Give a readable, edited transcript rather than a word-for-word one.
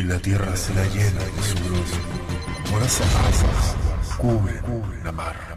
la tierra se la llena de su luz. Como las aguas cubren la mar.